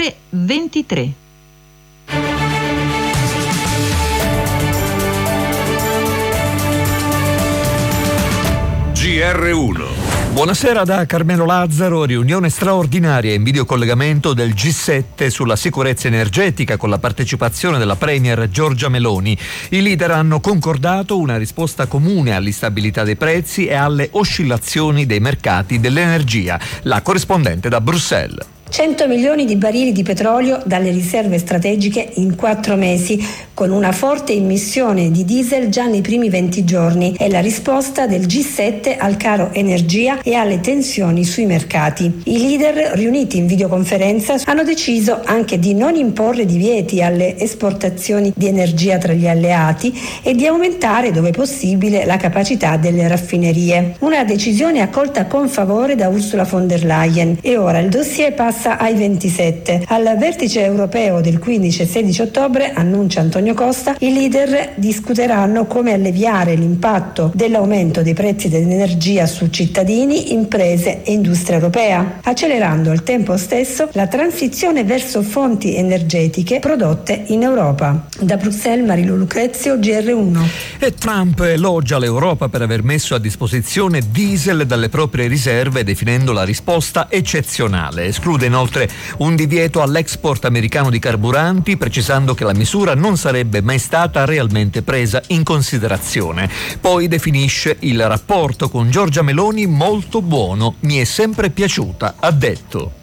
23. GR1. Buonasera da Carmelo Lazzaro. Riunione straordinaria in videocollegamento del G7 sulla sicurezza energetica con la partecipazione della Premier Giorgia Meloni. I leader hanno concordato una risposta comune all'instabilità dei prezzi e alle oscillazioni dei mercati dell'energia. La corrispondente da Bruxelles. 100 milioni di barili di petrolio dalle riserve strategiche in 4 mesi, con una forte immissione di diesel già nei primi 20 giorni. È la risposta del G7 al caro energia e alle tensioni sui mercati. I leader riuniti in videoconferenza hanno deciso anche di non imporre divieti alle esportazioni di energia tra gli alleati e di aumentare, dove possibile, la capacità delle raffinerie. Una decisione accolta con favore da Ursula von der Leyen. E ora il dossier passa ai 27. Al vertice europeo del 15 e 16 ottobre, annuncia Antonio Costa, i leader discuteranno come alleviare l'impatto dell'aumento dei prezzi dell'energia su cittadini, imprese e industria europea, accelerando al tempo stesso la transizione verso fonti energetiche prodotte in Europa. Da Bruxelles, Marilu Lucrezio, GR1. E Trump elogia l'Europa per aver messo a disposizione diesel dalle proprie riserve, definendo la risposta eccezionale. Esclude inoltre un divieto all'export americano di carburanti, precisando che la misura non sarebbe mai stata realmente presa in considerazione. Poi definisce il rapporto con Giorgia Meloni molto buono, mi è sempre piaciuta, ha detto.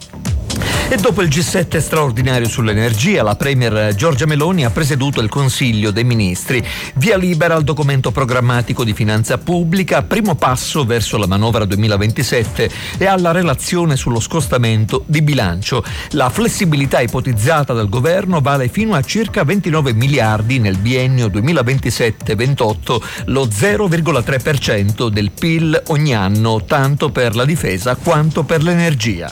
E dopo il G7 straordinario sull'energia, la Premier Giorgia Meloni ha presieduto il Consiglio dei Ministri. Via libera al documento programmatico di finanza pubblica, primo passo verso la manovra 2027 e alla relazione sullo scostamento di bilancio. La flessibilità ipotizzata dal governo vale fino a circa 29 miliardi nel biennio 2027-28, lo 0,3% del PIL ogni anno, tanto per la difesa quanto per l'energia.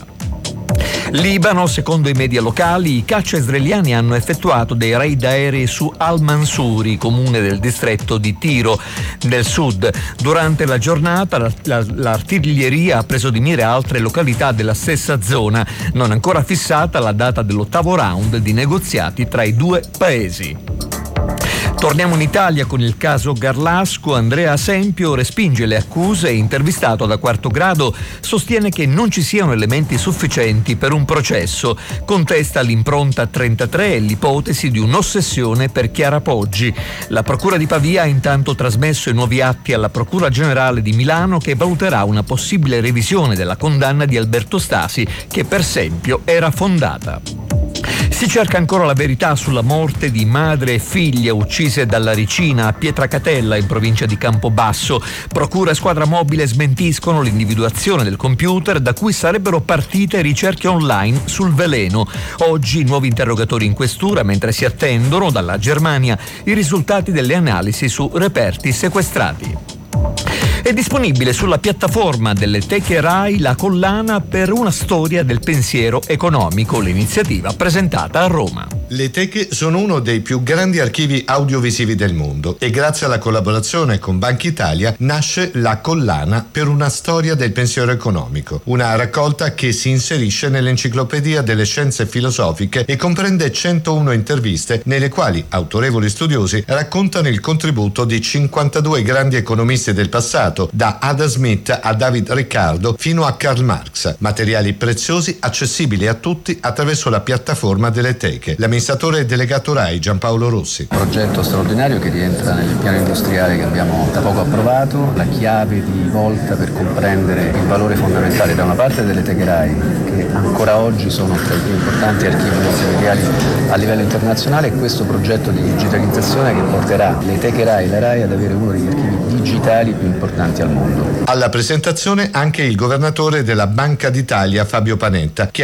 Libano, secondo i media locali, i caccia israeliani hanno effettuato dei raid aerei su Al-Mansuri, comune del distretto di Tiro, nel sud. Durante la giornata l'artiglieria ha preso di mira altre località della stessa zona, non ancora fissata la data dell'8º round di negoziati tra i due paesi. Torniamo in Italia con il caso Garlasco. Andrea Asempio respinge le accuse e, intervistato da Quarto Grado, sostiene che non ci siano elementi sufficienti per un processo. Contesta l'impronta 33 e l'ipotesi di un'ossessione per Chiara Poggi. La Procura di Pavia ha intanto trasmesso i nuovi atti alla Procura Generale di Milano, che valuterà una possibile revisione della condanna di Alberto Stasi, che per esempio era fondata. Si cerca ancora la verità sulla morte di madre e figlia uccise dalla Ricina a Pietracatella, in provincia di Campobasso. Procura e squadra mobile smentiscono l'individuazione del computer da cui sarebbero partite ricerche online sul veleno. Oggi nuovi interrogatori in questura, mentre si attendono dalla Germania i risultati delle analisi su reperti sequestrati. È disponibile sulla piattaforma delle teche Rai la collana Per una storia del pensiero economico, l'iniziativa presentata a Roma. Le teche sono uno dei più grandi archivi audiovisivi del mondo e grazie alla collaborazione con Banca Italia nasce la collana Per una storia del pensiero economico, una raccolta che si inserisce nell'enciclopedia delle scienze filosofiche e comprende 101 interviste nelle quali autorevoli studiosi raccontano il contributo di 52 grandi economisti del passato, da Adam Smith a David Ricardo fino a Karl Marx. Materiali preziosi accessibili a tutti attraverso la piattaforma delle teche. L'amministratore delegato Rai Giampaolo Rossi. Progetto straordinario che rientra nel piano industriale che abbiamo da poco approvato, la chiave di volta per comprendere il valore fondamentale da una parte delle teche Rai, che ancora oggi sono tra i più importanti archivi multimediali a livello internazionale, e questo progetto di digitalizzazione che porterà le teche Rai e la Rai ad avere uno degli archivi digitali più importanti al mondo. Alla presentazione anche il governatore della Banca d'Italia Fabio Panetta, che